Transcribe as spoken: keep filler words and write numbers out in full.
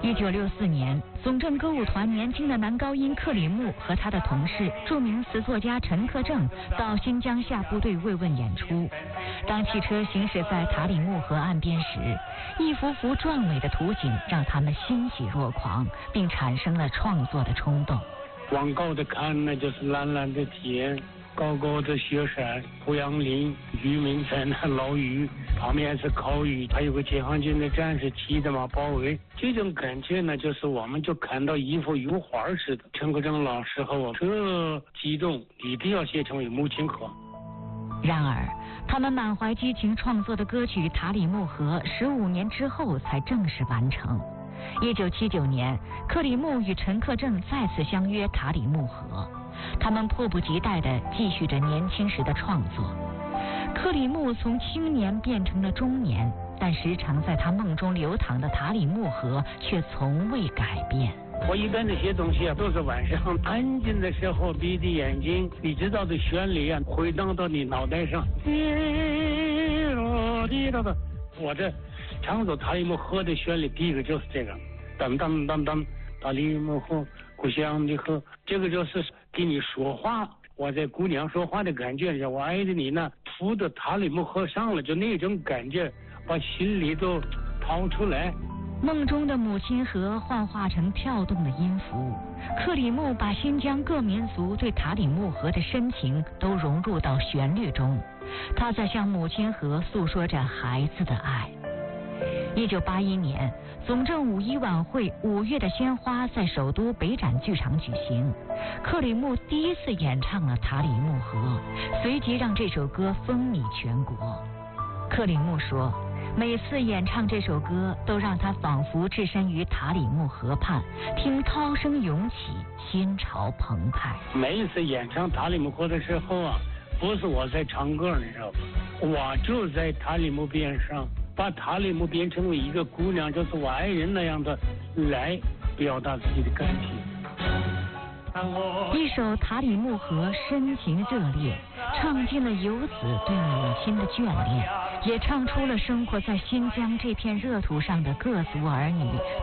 一九六四年，总政歌舞团年轻的男高音克里木和他的同事著名词作家陈克正到新疆下部队慰问演出。当汽车行驶在塔里木河岸边时，一幅幅壮美的图景让他们欣喜若狂，并产生了创作的冲动。 往高的看，那就是蓝蓝的天，高高的雪山、胡杨林、渔民在那捞鱼，旁边是烤鱼，还有个解放军的战士骑着马包围。这种感觉呢，就是我们就看到一幅油画似的。陈克正老师和我特激动，一定要写成为《母亲河》。 然而，他们满怀激情创作的歌曲《塔里木河》十五年之后才正式完成。一九七九年，克里木与陈克正再次相约塔里木河，他们迫不及待地继续着年轻时的创作。克里木从青年变成了中年，但时常在他梦中流淌的塔里木河却从未改变。 我一般这些东西啊，都是晚上安静的时候闭着眼睛，你知道的旋律啊，回荡到你脑袋上。我这唱走塔里木河的旋律，第一个就是这个，当当当当，塔里木河，故乡的河，这个就是给你说话。我在姑娘说话的感觉，我爱着你呢，扑到塔里木河上了，就那种感觉，把心里都掏出来。 梦中的母亲河幻化成跳动的音符，克里木把新疆各民族对塔里木河的深情都融入到旋律中，他在向母亲河诉说着孩子的爱。一九八一年，总政五一晚会《五月的鲜花》在首都北展剧场举行，克里木第一次演唱了《塔里木河》，随即让这首歌风靡全国。克里木说，每次演唱这首歌，都让他仿佛置身于塔里木河畔，听涛声涌起，心潮澎湃。 每一次演唱塔里木河的时候啊，不是我在唱歌，你知道吧？我就在塔里木边上，把塔里木变成为一个姑娘，就是我爱人那样的来表达自己的感情。 一首《塔里木河》深情热烈，唱尽了游子对母亲的眷恋，也唱出了生活在新疆这片热土上的各族儿女